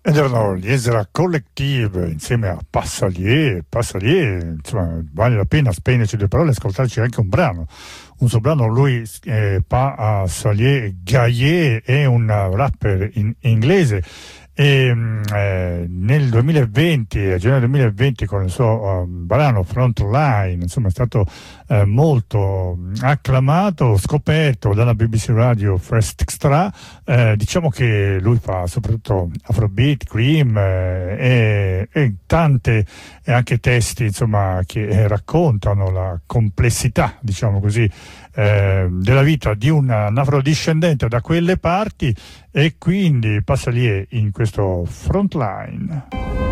Ed erano gli Ezra Collective insieme a Passalier. Passalier, insomma, vale la pena spenderci due parole e ascoltarci anche un brano. Un suo brano, lui, Passalier Gaillet, è un rapper inglese. E nel 2020, a gennaio 2020, con il suo brano Frontline, insomma, è stato molto acclamato, scoperto dalla BBC Radio First Extra. Diciamo che lui fa soprattutto Afrobeat, Cream e tante anche testi, insomma, che raccontano la complessità, diciamo così, della vita di un afrodiscendente da quelle parti, e quindi Passalier in questo Frontline.